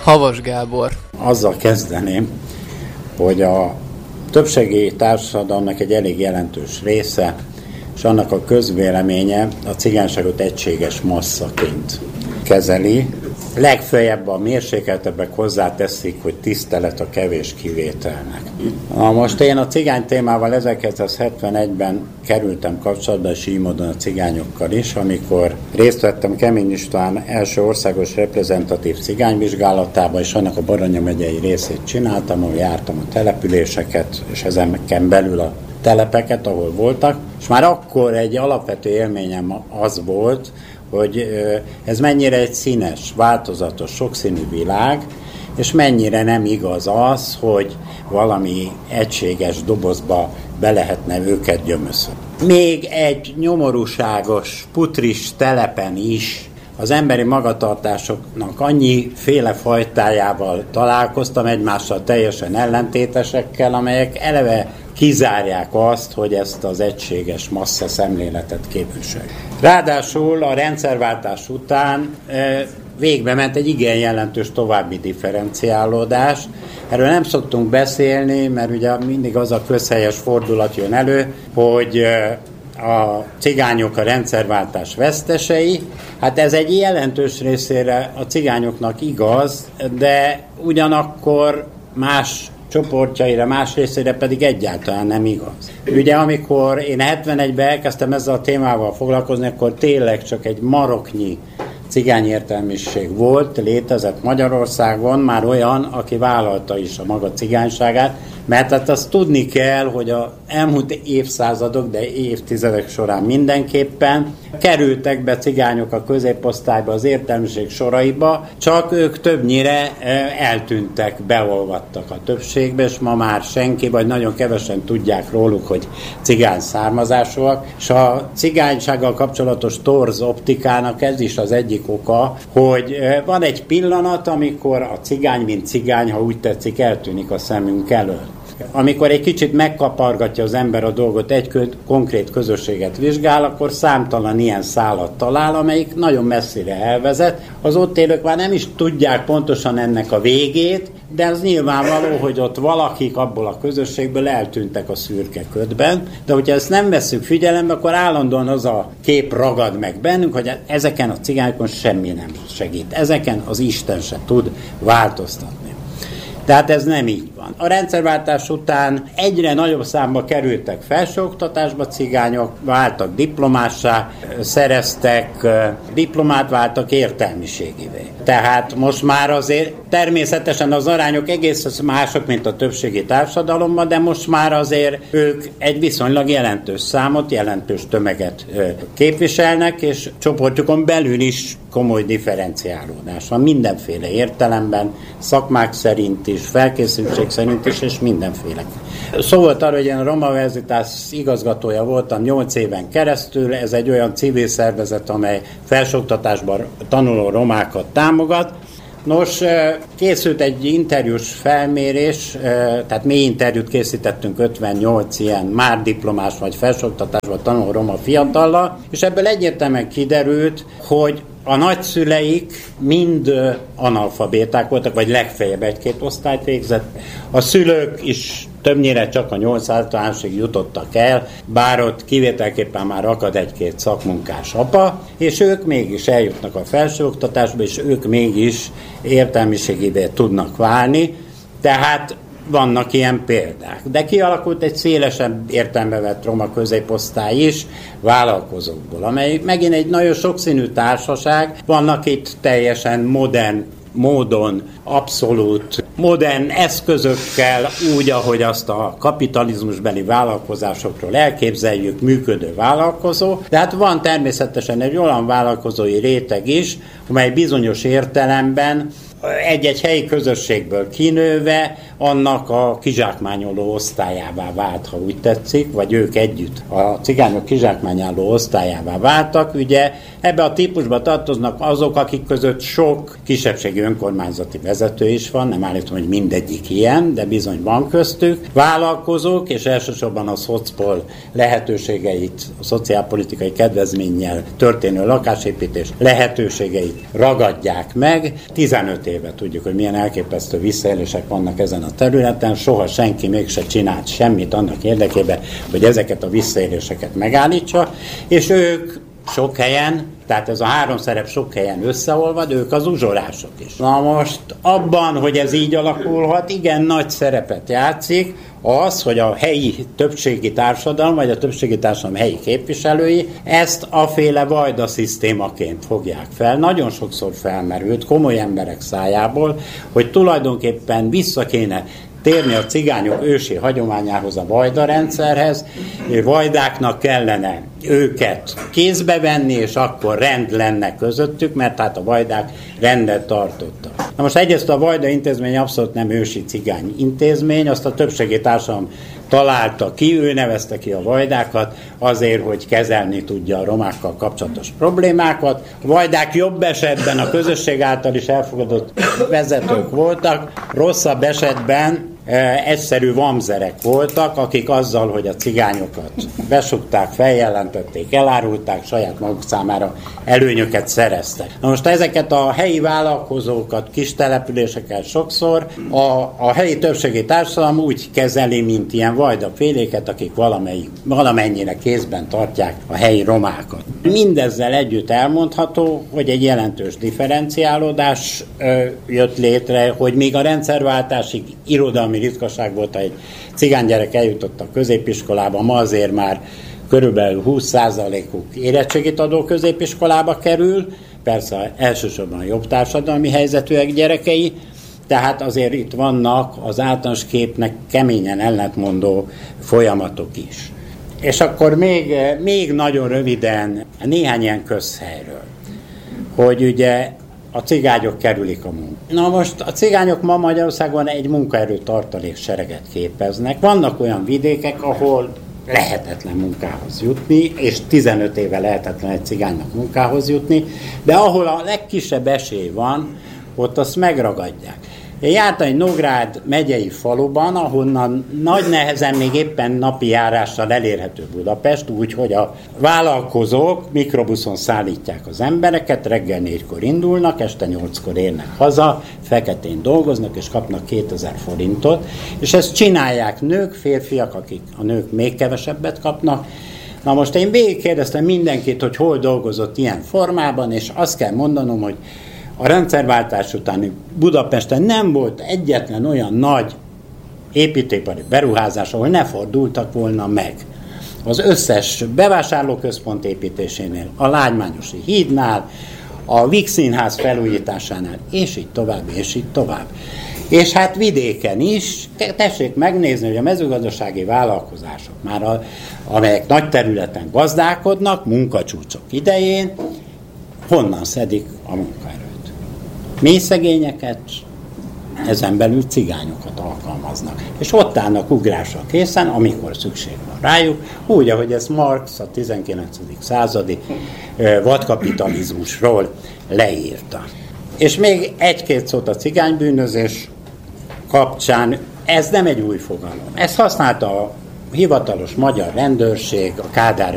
Havas Gábor. Azzal kezdeném, hogy a többségi társadalomnak egy elég jelentős része, és annak a közvéleménye a cigányságot egységes masszaként kezeli. Legfeljebb a mérsékeltebbek hozzáteszik, hogy tisztelet a kevés kivételnek. Na most én a cigány témával 1971-ben kerültem kapcsolatba, és így módon a cigányokkal is, amikor részt vettem Kemény István első országos reprezentatív cigányvizsgálatában, és annak a Baranya megyei részét csináltam, ahol jártam a településeket, és ezeken belül a telepeket, ahol voltak, és már akkor egy alapvető élményem az volt, hogy ez mennyire egy színes, változatos, sokszínű világ, és mennyire nem igaz az, hogy valami egységes dobozba be lehetne őket gyömöszölni. Még egy nyomorúságos, putris telepen is az emberi magatartásoknak annyi féle fajtájával találkoztam, egymással teljesen ellentétesekkel, amelyek eleve kizárják azt, hogy ezt az egységes massza szemléletet képviseljük. Ráadásul a rendszerváltás után végbe ment egy igen jelentős további differenciálódás. Erről nem szoktunk beszélni, mert ugye mindig az a közhelyes fordulat jön elő, hogy a cigányok a rendszerváltás vesztesei. Hát ez egy jelentős részére a cigányoknak igaz, de ugyanakkor más csoportjaira, más részére pedig egyáltalán nem igaz. Ugye amikor én 71-ben elkezdtem ezzel a témával foglalkozni, akkor tényleg csak egy maroknyi cigányértelmiség volt, létezett Magyarországon, már olyan, aki vállalta is a maga cigányságát, mert hát azt tudni kell, hogy az elmúlt évszázadok, de évtizedek során mindenképpen kerültek be cigányok a középosztályba, az értelmiség soraiba, csak ők többnyire eltűntek, beolvadtak a többségbe, és ma már senki, vagy nagyon kevesen tudják róluk, hogy cigány származásúak, és a cigánysággal kapcsolatos torz optikának ez is az egyik oka, hogy van egy pillanat, amikor a cigány, mint cigány, ha úgy tetszik, eltűnik a szemünk elől. Amikor egy kicsit megkapargatja az ember a dolgot, egy konkrét közösséget vizsgál, akkor számtalan ilyen szálat talál, amelyik nagyon messzire elvezet. Az ott élők már nem is tudják pontosan ennek a végét, de az nyilvánvaló, hogy ott valakik abból a közösségből eltűntek a szürke ködben, de hogyha ezt nem vesszük figyelembe, akkor állandóan az a kép ragad meg bennünk, hogy ezeken a cigányokon semmi nem segít. Ezeken az Isten se tud változtatni. Tehát ez nem így van. A rendszerváltás után egyre nagyobb számba kerültek felsőoktatásba cigányok, váltak diplomássá, szereztek diplomát, váltak értelmiségivé. Tehát most már azért természetesen az arányok egész mások, mint a többségi társadalomban, de most már azért ők egy viszonylag jelentős számot, jelentős tömeget képviselnek, és csoportjukon belül is komoly differenciálódás van mindenféle értelemben, szakmák szerint is, felkészültség szerint is, és mindenféle. Szó volt arra, hogy én a Roma Verzitás igazgatója voltam 8 éven keresztül, ez egy olyan civil szervezet, amely felsőoktatásban tanuló romákat támogat. Nos, készült egy interjús felmérés, tehát mély interjút készítettünk 58 ilyen már diplomás vagy felsőoktatásban tanuló roma fiatallal, és ebből egyértelműen kiderült, hogy a nagyszüleik mind analfabéták voltak, vagy legfeljebb egy-két osztályt végzett. A szülők is többnyire csak a 8 általánosig jutottak el, bár ott kivételképpen már akad egy-két szakmunkás apa, és ők mégis eljutnak a felsőoktatásba, és ők mégis értelmiségévé tudnak válni, tehát vannak ilyen példák. De kialakult egy szélesebb értelembe vett roma középosztály is vállalkozókból, amely megint egy nagyon sokszínű társaság. Vannak itt teljesen modern módon, abszolút modern eszközökkel, úgy, ahogy azt a kapitalizmusbeli vállalkozásokról elképzeljük, működő vállalkozó. De hát van természetesen egy olyan vállalkozói réteg is, amely bizonyos értelemben egy-egy helyi közösségből kinőve annak a kizsákmányoló osztályává vált, ha úgy tetszik, vagy ők együtt a cigányok kizsákmányoló osztályává váltak. Ugye ebbe a típusba tartoznak azok, akik között sok kisebbségi önkormányzati vezető is van, nem állítom, hogy mindegyik ilyen, de bizony van köztük. Vállalkozók, és elsősorban a szocpol lehetőségeit, a szociálpolitikai kedvezménnyel történő lakásépítés lehetőségeit ragadják meg. 15 éve tudjuk, hogy milyen elképesztő visszaélések vannak ezen a területen, soha senki mégse csinált semmit annak érdekében, hogy ezeket a visszaéléseket megállítsa, és ők sok helyen, tehát ez a három szerep sok helyen összeolvad, ők az uzsorások is. Na most abban, hogy ez így alakulhat, igen nagy szerepet játszik az, hogy a helyi többségi társadalom, vagy a többségi társadalom helyi képviselői ezt aféle vajda szisztémaként fogják fel. Nagyon sokszor felmerült komoly emberek szájából, hogy tulajdonképpen vissza kéne térni a cigányok ősi hagyományához, a vajda rendszerhez, vajdáknak kellene őket kézbe venni, és akkor rend lenne közöttük, mert hát a vajdák rendet tartottak. Na most egyrészt a vajda intézmény abszolút nem ősi cigány intézmény, azt a többségi társadalom találta ki, ő nevezte ki a vajdákat azért, hogy kezelni tudja a romákkal kapcsolatos problémákat. A vajdák jobb esetben a közösség által is elfogadott vezetők voltak, rosszabb esetben egyszerű vamzerek voltak, akik azzal, hogy a cigányokat besugták, feljelentették, elárulták, saját maguk számára előnyöket szereztek. Na most ezeket a helyi vállalkozókat, kis településeket sokszor a helyi többségi társadalom úgy kezeli, mint ilyen vajdaféléket, akik valamennyire kézben tartják a helyi romákat. Mindezzel együtt elmondható, hogy egy jelentős differenciálódás jött létre, hogy még a rendszerváltásig irodalmi ritkaság volt, egy cigánygyerek eljutott a középiskolába, ma azért már körülbelül 20%-uk érettségit adó középiskolába kerül, persze elsősorban jobb társadalmi helyzetűek gyerekei, tehát azért itt vannak az általános képnek keményen ellentmondó folyamatok is. És akkor még nagyon röviden néhány ilyen közhelyről, hogy ugye a cigányok kerülik a munkát. Na most a cigányok ma Magyarországon egy munkaerő tartaléksereget képeznek. Vannak olyan vidékek, ahol lehetetlen munkához jutni, és 15 éve lehetetlen egy cigánynak munkához jutni, de ahol a legkisebb esély van, ott azt megragadják. Én jártam egy Nógrád megyei faluban, ahonnan nagy nehezen még éppen napi járással elérhető Budapest, úgyhogy a vállalkozók mikrobuszon szállítják az embereket, reggel 4-kor indulnak, este 8-kor érnek haza, feketén dolgoznak és kapnak 2000 forintot, és ezt csinálják nők, férfiak, akik a nők még kevesebbet kapnak. Na most én végigkérdeztem mindenkit, hogy hol dolgozott ilyen formában, és azt kell mondanom, hogy a rendszerváltás utáni Budapesten nem volt egyetlen olyan nagy építőipari beruházás, ahol ne fordultak volna meg. Az összes bevásárlóközpont építésénél, a Lágymányosi hídnál, a Víg Színház felújításánál, és így tovább, és így tovább. És hát vidéken is, tessék megnézni, hogy a mezőgazdasági vállalkozások már, amelyek nagy területen gazdálkodnak, munkacsúcsok idején, honnan szedik a munkaerőt. Mély szegényeket, ezen belül cigányokat alkalmaznak. És ott állnak ugrásra készen, amikor szükség van rájuk, úgy, ahogy ezt Marx a 19. századi vadkapitalizmusról leírta. És még egy-két szót a cigánybűnözés kapcsán, ez nem egy új fogalom. Ezt használta a hivatalos magyar rendőrség, a Kádár